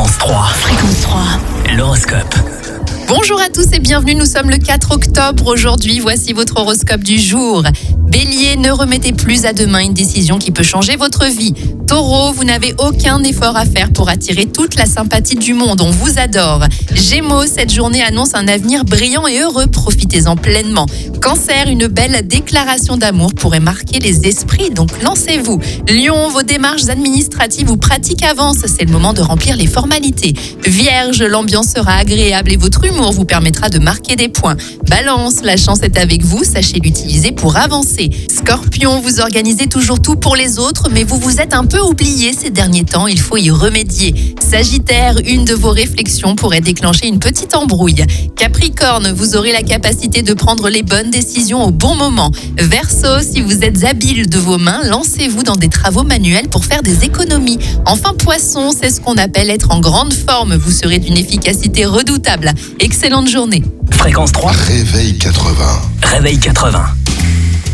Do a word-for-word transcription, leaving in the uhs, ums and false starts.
Fréquence trois. Fréquence trois. L'horoscope. Bonjour à tous et bienvenue, nous sommes le quatre octobre aujourd'hui, voici votre horoscope du jour. Bélier, ne remettez plus à demain une décision qui peut changer votre vie. Taureau, vous n'avez aucun effort à faire pour attirer toute la sympathie du monde, on vous adore. Gémeaux, cette journée annonce un avenir brillant et heureux, profitez-en pleinement. Cancer, une belle déclaration d'amour pourrait marquer les esprits, donc lancez-vous. Lion, vos démarches administratives ou pratiques avancent, c'est le moment de remplir les formalités. Vierge, l'ambiance sera agréable et votre humour vous permettra de marquer des points. Balance, la chance est avec vous, sachez l'utiliser pour avancer. Scorpion, vous organisez toujours tout pour les autres, mais vous vous êtes un peu oublié ces derniers temps, il faut y remédier. Sagittaire, une de vos réflexions pourrait déclencher une petite embrouille. Capricorne, vous aurez la capacité de prendre les bonnes décisions au bon moment. Verseau, si vous êtes habile de vos mains, lancez-vous dans des travaux manuels pour faire des économies. Enfin Poisson, c'est ce qu'on appelle être en grande forme, vous serez d'une efficacité redoutable. Excellente journée. Fréquence trois. Réveil quatre-vingts. Réveil quatre-vingts.